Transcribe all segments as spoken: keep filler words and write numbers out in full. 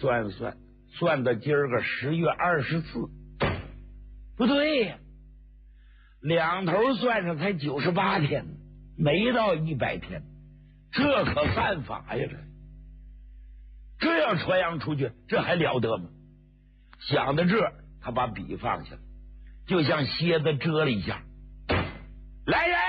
算算，算到今儿个十月二十四，不对呀，两头算上才九十八天，没到一百天，这可犯法呀！这这要传扬出去，这还了得吗？想到这，他把笔放下了，就像蝎子蛰了一下。来人！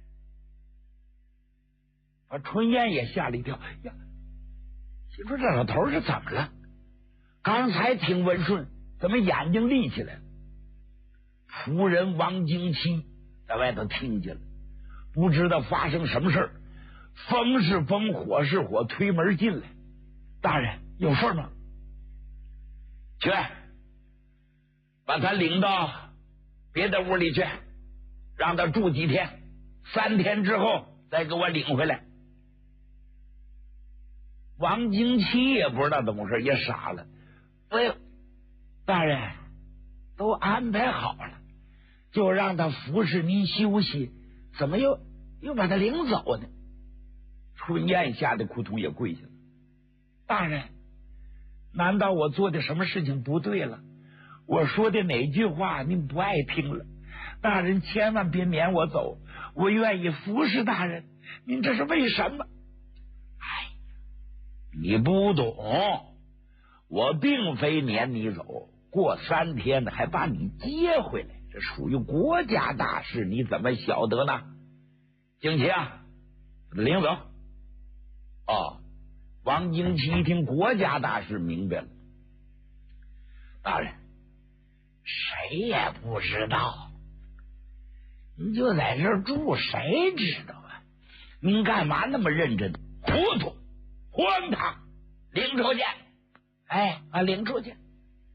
把春燕也吓了一跳。呀，心说这老头是怎么了？刚才挺温顺，怎么眼睛立起来了？仆人王经期在外头听见了，不知道发生什么事儿，风是风，火是火，推门进来。大人有事吗？去，把他领到别的屋里去，让他住几天，三天之后再给我领回来。王经期也不知道怎么回事，也傻了。哎，大人都安排好了，就让他服侍您休息，怎么又又把他领走呢？春燕吓得扑通也跪下了。大人，难道我做的什么事情不对了？我说的哪句话您不爱听了？大人千万别撵我走，我愿意服侍大人，您这是为什么？哎呀，你不懂，我并非撵你走，过三天还把你接回来，这属于国家大事，你怎么晓得呢？经期啊，领走。哦，王经期一听国家大事，明白了。大人，谁也不知道，您就在这儿住，谁知道啊？您干嘛那么认真？糊涂，荒唐，领出去！哎，啊，领出去！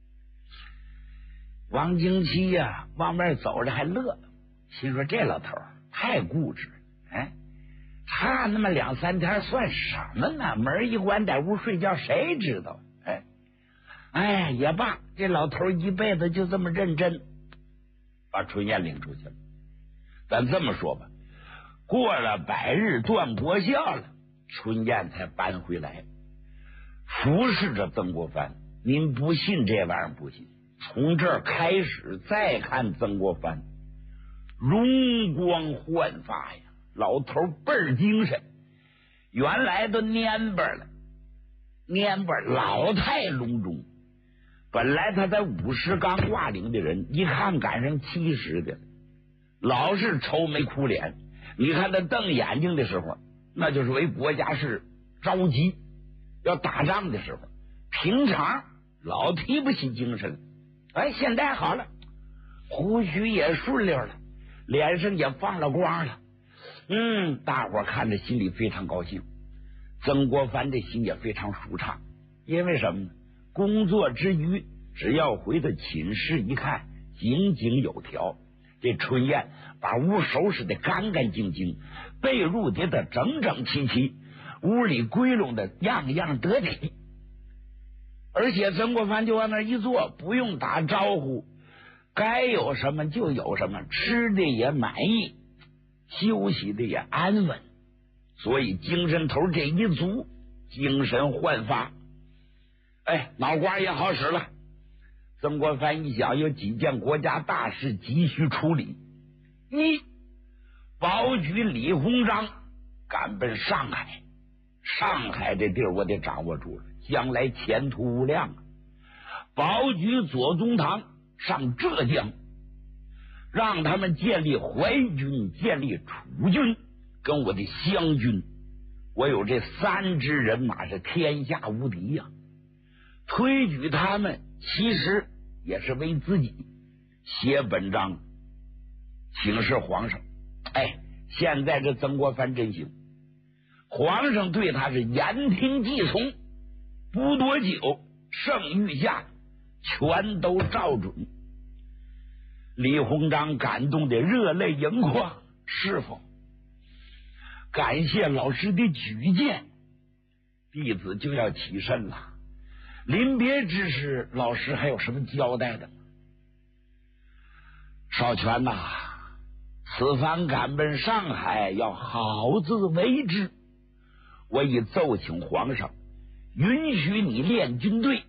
王经期呀、啊，往外走着还乐，心说这老头太固执，哎。差那么两三天算什么呢？门一关，在屋睡觉，谁知道？哎，哎也罢，这老头一辈子就这么认真，把春燕领出去了。咱这么说吧，过了百日断国孝了，春燕才搬回来，服侍着曾国藩。您不信这玩意儿不行，从这儿开始再看曾国藩，容光焕发呀。老头倍儿精神，原来都蔫巴了，蔫巴老态龙钟。本来他在五十刚挂领的人，一看赶上七十的，老是愁眉苦脸。你看他瞪眼睛的时候，那就是为国家事着急，要打仗的时候，平常老提不起精神。哎，现在好了，胡须也顺溜了，脸上也放了光了。嗯，大伙看着心里非常高兴，曾国藩的心也非常舒畅。因为什么呢？工作之余，只要回到寝室一看，井井有条。这春燕把屋收拾的干干净净，被褥叠得整整齐齐，屋里归拢的样样得体。而且曾国藩就往那一坐，不用打招呼，该有什么就有什么，吃的也满意，休息的也安稳，所以精神头这一足，精神焕发，哎，脑瓜也好使了。曾国藩一想，有几件国家大事急需处理，一，保举李鸿章赶奔上海，上海这地儿我得掌握住了，将来前途无量啊。保举左宗棠上浙江，让他们建立淮军，建立楚军，跟我的湘军，我有这三支人马是天下无敌呀、啊。推举他们其实也是为自己写本章请示皇上。哎，现在这曾国藩真行，皇上对他是言听计从，不多久圣谕下全都照准。李鸿章感动的热泪盈眶，是否感谢老师的举荐，弟子就要起身了。临别之时，老师还有什么交代的吗？少荃呐、啊，此番赶奔上海，要好自为之。我已奏请皇上，允许你练军队。